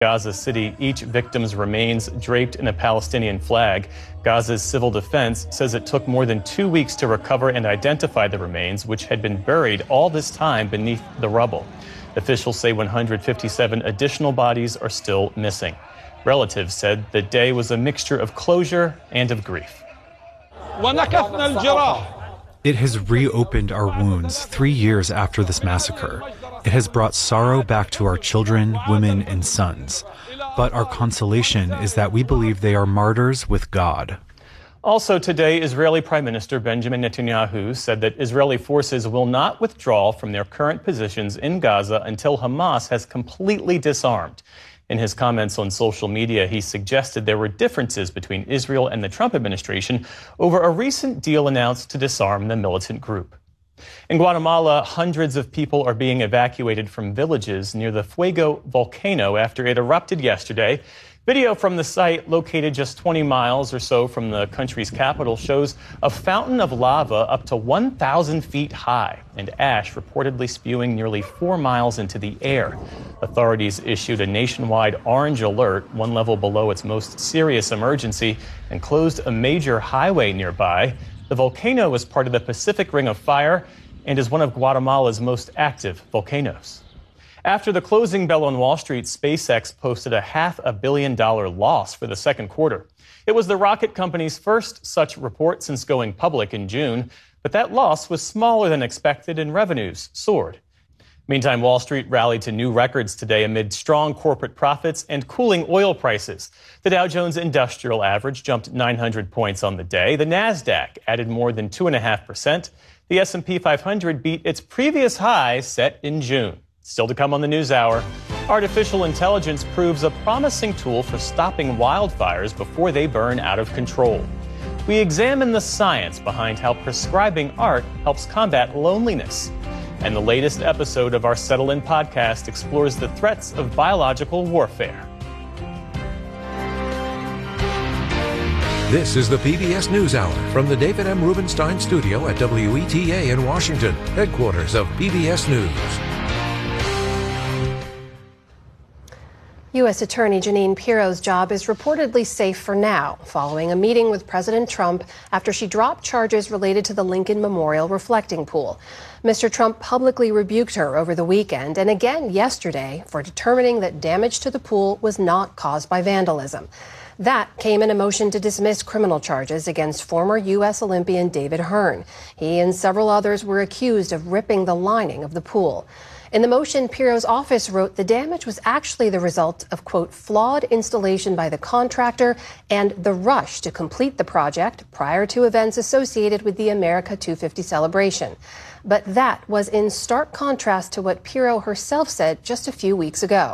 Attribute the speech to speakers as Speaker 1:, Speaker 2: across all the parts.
Speaker 1: Gaza City, each victim's remains draped in a Palestinian flag. Gaza's civil defense says it took more than 2 weeks to recover and identify the remains, which had been buried all this time beneath the rubble. Officials say 157 additional bodies are still missing. Relatives said the day was a mixture of closure and of grief.
Speaker 2: It has reopened our wounds 3 years after this massacre. It has brought sorrow back to our children, women, and sons. But our consolation is that we believe they are martyrs with God.
Speaker 1: Also today, Israeli Prime Minister Benjamin Netanyahu said that Israeli forces will not withdraw from their current positions in Gaza until Hamas has completely disarmed. In his comments on social media, he suggested there were differences between Israel and the Trump administration over a recent deal announced to disarm the militant group. In Guatemala, hundreds of people are being evacuated from villages near the Fuego volcano after it erupted yesterday. Video from the site, located just 20 miles or so from the country's capital, shows a fountain of lava up to 1,000 feet high and ash reportedly spewing nearly 4 miles into the air. Authorities issued a nationwide orange alert, one level below its most serious emergency, and closed a major highway nearby. The volcano is part of the Pacific Ring of Fire and is one of Guatemala's most active volcanoes. After the closing bell on Wall Street, SpaceX posted a $500 million loss for the second quarter. It was the rocket company's first such report since going public in June, but that loss was smaller than expected and revenues soared. Meantime, Wall Street rallied to new records today amid strong corporate profits and cooling oil prices. The Dow Jones Industrial Average jumped 900 points on the day. The Nasdaq added more than 2.5%. The S&P 500 beat its previous high set in June. Still to come on the NewsHour, artificial intelligence proves a promising tool for stopping wildfires before they burn out of control. We examine the science behind how prescribing art helps combat loneliness. And the latest episode of our Settle In podcast explores the threats of biological warfare.
Speaker 3: This is the PBS NewsHour from the David M. Rubenstein studio at WETA in Washington, headquarters of PBS News.
Speaker 4: U.S. Attorney Jeanine Pirro's job is reportedly safe for now, following a meeting with President Trump after she dropped charges related to the Lincoln Memorial reflecting pool. Mr. Trump publicly rebuked her over the weekend and again yesterday for determining that damage to the pool was not caused by vandalism. That came in a motion to dismiss criminal charges against former U.S. Olympian David Hearn. He and several others were accused of ripping the lining of the pool. In the motion, Pirro's office wrote the damage was actually the result of, quote, flawed installation by the contractor and the rush to complete the project prior to events associated with the America 250 celebration. But that was in stark contrast to what Pirro herself said just a few weeks ago.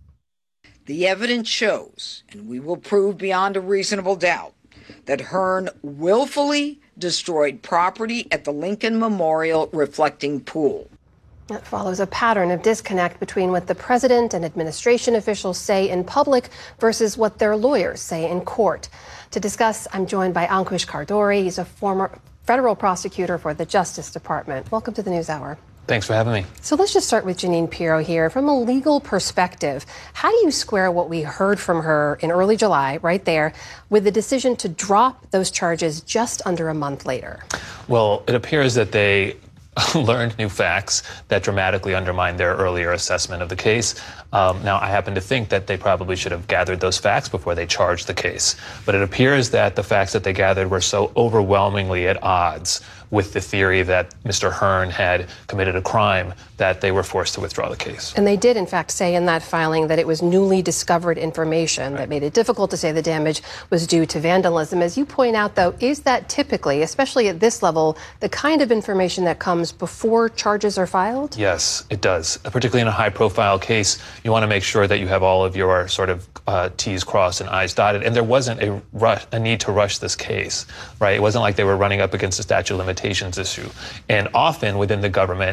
Speaker 5: The evidence shows, and we will prove beyond a reasonable doubt, that Hearn willfully destroyed property at the Lincoln Memorial reflecting pool.
Speaker 4: That follows a pattern of disconnect between what the president and administration officials say in public versus what their lawyers say in court. To discuss, I'm joined by Ankush Khardori. He's a former federal prosecutor for the Justice Department. Welcome to the NewsHour.
Speaker 6: Thanks for having me.
Speaker 4: So let's just start with Jeanine Pirro here. From a legal perspective, how do you square what we heard from her in early July, right there, with the decision to drop those charges just under a month later?
Speaker 6: Well, it appears that they learned new facts that dramatically undermined their earlier assessment of the case. Now, I happen to think that they probably should have gathered those facts before they charged the case. But it appears that the facts that they gathered were so overwhelmingly at odds with the theory that Mr. Hearn had committed a crime that they were forced to withdraw the case.
Speaker 4: And they did, in fact, say in that filing that it was newly discovered information that made it difficult to say the damage was due to vandalism. As you point out, though, is that typically, especially at this level, the kind of information that comes before charges are filed?
Speaker 6: Yes, it does. Particularly in a high-profile case, you want to make sure that you have all of your sort of T's crossed and I's dotted. And there wasn't a need to rush this case, right? It wasn't like they were running up against a statute of limitations issue. And often within the government,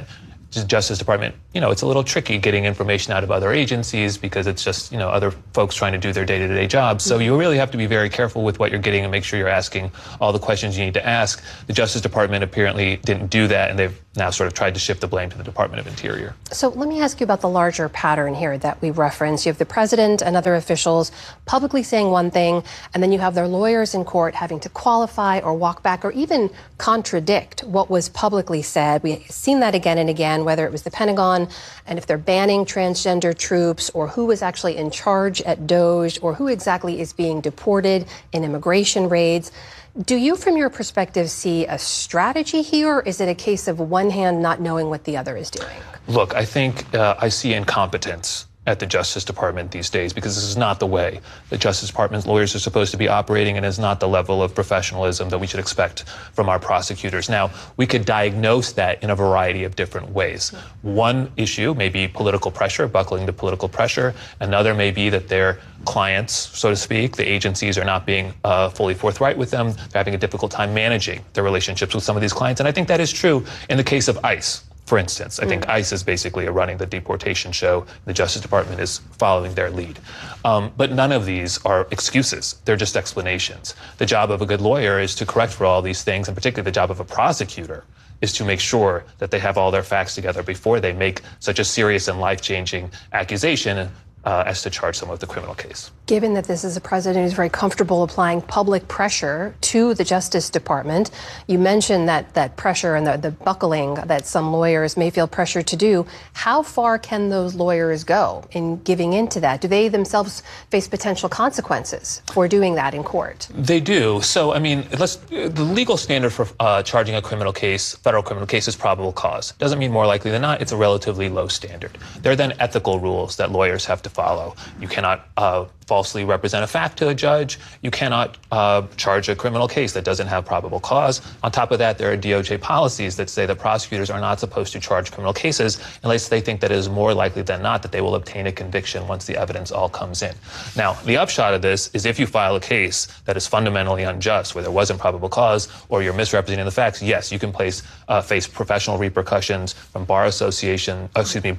Speaker 6: Justice Department, it's a little tricky getting information out of other agencies because it's just, other folks trying to do their day-to-day jobs. So you really have to be very careful with what you're getting and make sure you're asking all the questions you need to ask. The Justice Department apparently didn't do that, and they've now sort of tried to shift the blame to the Department of Interior.
Speaker 4: So let me ask you about the larger pattern here that we referenced. You have the president and other officials publicly saying one thing, and then you have their lawyers in court having to qualify or walk back or even contradict what was publicly said. We've seen that again and again, whether it was the Pentagon and if they're banning transgender troops or who was actually in charge at DOJ or who exactly is being deported in immigration raids. Do you, from your perspective, see a strategy here, or is it a case of one hand not knowing what the other is doing?
Speaker 6: Look, I think I see incompetence at the Justice Department these days because this is not the way the Justice Department's lawyers are supposed to be operating and is not the level of professionalism that we should expect from our prosecutors. Now, we could diagnose that in a variety of different ways. One issue may be political pressure, buckling to political pressure. Another may be that their clients, so to speak, the agencies are not being fully forthright with them. They're having a difficult time managing their relationships with some of these clients. And I think that is true in the case of ICE. For instance, I think ICE is basically running the deportation show. The Justice Department is following their lead. But none of these are excuses. They're just explanations. The job of a good lawyer is to correct for all these things, and particularly the job of a prosecutor is to make sure that they have all their facts together before they make such a serious and life-changing accusation as to charge someone with the criminal case.
Speaker 4: Given that this is a president who's very comfortable applying public pressure to the Justice Department, you mentioned that pressure and the buckling that some lawyers may feel pressure to do. How far can those lawyers go in giving into that? Do they themselves face potential consequences for doing that in court?
Speaker 6: They do. So, I mean, the legal standard for charging a criminal case, federal criminal case, is probable cause. Doesn't mean more likely than not. It's a relatively low standard. There are then ethical rules that lawyers have to follow. You cannot falsely represent a fact to a judge. You cannot charge a criminal case that doesn't have probable cause. On top of that, there are DOJ policies that say that prosecutors are not supposed to charge criminal cases unless they think that it is more likely than not that they will obtain a conviction once the evidence all comes in. Now, the upshot of this is if you file a case that is fundamentally unjust, where there wasn't probable cause or you're misrepresenting the facts, yes, you can face professional repercussions from bar association,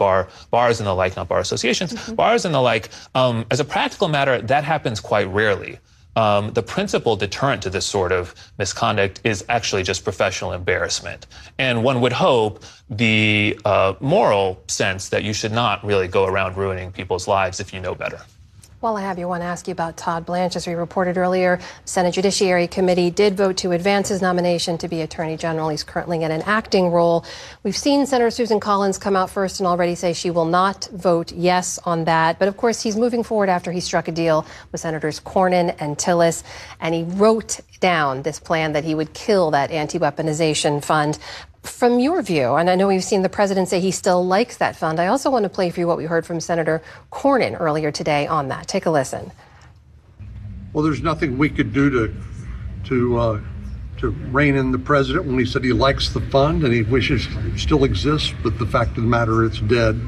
Speaker 6: bars and the like, not bar associations, bars and the like. As a practical matter, that happens quite rarely. The principal deterrent to this sort of misconduct is actually just professional embarrassment. And one would hope the moral sense that you should not really go around ruining people's lives if you know better.
Speaker 4: While I have you, I want to ask you about Todd Blanche. As we reported earlier, the Senate Judiciary Committee did vote to advance his nomination to be Attorney General. He's currently in an acting role. We've seen Senator Susan Collins come out first and already say she will not vote yes on that. But of course, he's moving forward after he struck a deal with Senators Cornyn and Tillis, and he wrote down this plan that he would kill that anti-weaponization fund. From your view, and I know we've seen the president say he still likes that fund, I also want to play for you what we heard from Senator Cornyn earlier today on that. Take a listen.
Speaker 7: Well, there's nothing we could do to rein in the president when he said he likes the fund and he wishes it still exists, but the fact of the matter, it's dead.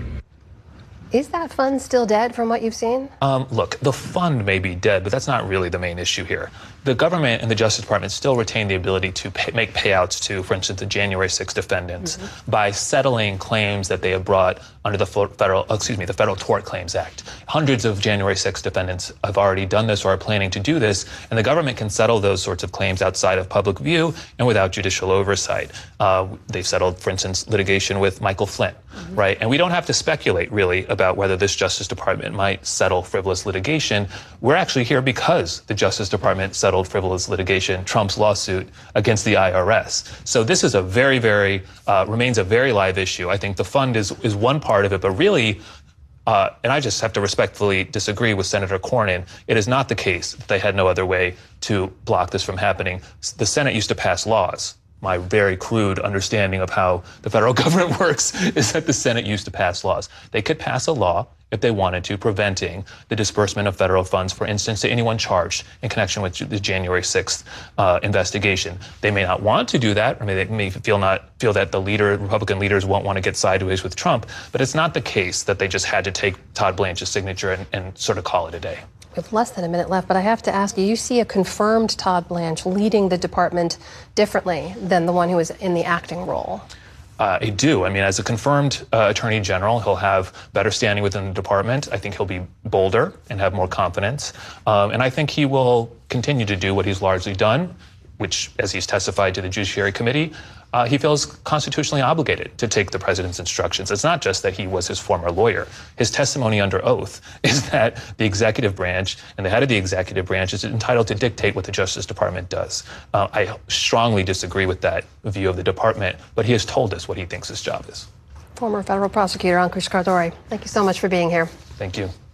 Speaker 4: Is that fund still dead from what you've seen?
Speaker 6: Look, the fund may be dead, but that's not really the main issue here. The government and the Justice Department still retain the ability to make payouts to, for instance, the January 6th defendants by settling claims that they have brought under the Federal Tort Claims Act. Hundreds of January 6th defendants have already done this or are planning to do this, and the government can settle those sorts of claims outside of public view and without judicial oversight. They've settled, for instance, litigation with Michael Flynn, right? And we don't have to speculate, really, about whether this Justice Department might settle frivolous litigation. We're actually here because the Justice Department settled frivolous litigation, Trump's lawsuit against the IRS. So this is remains a very live issue. I think the fund is one part of it, but really, and I just have to respectfully disagree with Senator Cornyn, it is not the case that they had no other way to block this from happening. The Senate used to pass laws. My very crude understanding of how the federal government works is that the Senate used to pass laws. They could pass a law if they wanted to, preventing the disbursement of federal funds, for instance, to anyone charged in connection with the January 6th investigation. They may not want to do that, or they may feel that the Republican leaders won't want to get sideways with Trump, but it's not the case that they just had to take Todd Blanche's signature and sort of call it a day.
Speaker 4: We have less than a minute left, but I have to ask you, you see a confirmed Todd Blanche leading the department differently than the one who was in the acting role?
Speaker 6: I do. I mean, as a confirmed Attorney General, he'll have better standing within the department. I think he'll be bolder and have more confidence. And I think he will continue to do what he's largely done, which, as he's testified to the Judiciary Committee, he feels constitutionally obligated to take the president's instructions. It's not just that he was his former lawyer. His testimony under oath is that the executive branch and the head of the executive branch is entitled to dictate what the Justice Department does. I strongly disagree with that view of the department, but he has told us what he thinks his job is.
Speaker 4: Former federal prosecutor Ankush Khardori, thank you so much for being here.
Speaker 6: Thank you.